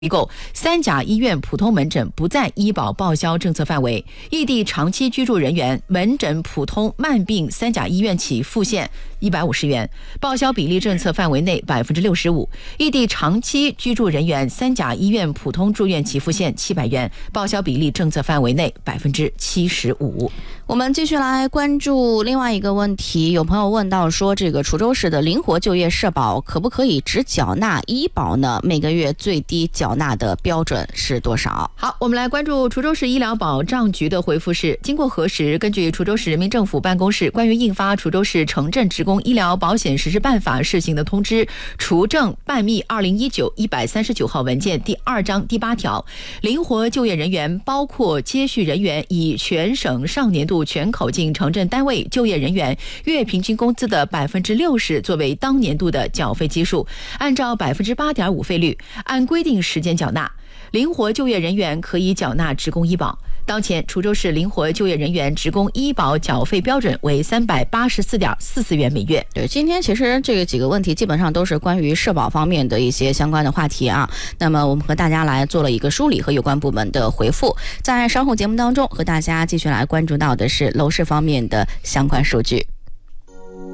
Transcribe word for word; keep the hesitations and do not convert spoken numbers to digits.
机构，三甲医院普通门诊不在医保报销政策范围。异地长期居住人员门诊普通慢病三甲医院起付现一百五十元，报销比例政策范围内百分之六十五。异地长期居住人员三甲医院普通住院起付现七百元，报销比例政策范围内百分之七十五。 我们继续来关注另外一个问题，有朋友问到说，这个滁州市的灵活就业社保可不可以只缴纳医保呢？每个月最低缴纳的标准是多少？ 好，我们来关注滁州市医疗保障局的回复是：经过核实，根据滁州市人民政府办公室关于印发滁州市城镇职工医疗保险实施办法试行的通知除证办密二零一九一百三十九号文件第二章第八条，灵活就业人员包括接续人员以全省上年度全口径城镇单位就业人员月平均工资的百分之六十作为当年度的缴费基数，按照百分之八点五费率按规定时间缴纳。灵活就业人员可以缴纳职工医保。当前滁州市灵活就业人员职工医保缴费标准为三百八十四点四四元每月。 对，今天其实这个几个问题基本上都是关于社保方面的一些相关的话题啊。那么我们和大家来做了一个梳理和有关部门的回复，在稍后节目当中和大家继续来关注到的是楼市方面的相关数据。